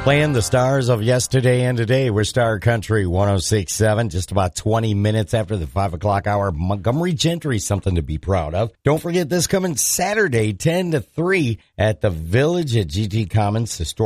Playing the stars of yesterday and today. We're Star Country 106.7, just about 20 minutes after the 5 o'clock hour. Montgomery Gentry, something to be proud of. Don't forget this coming Saturday, 10 to 3 at the Village at GT Commons.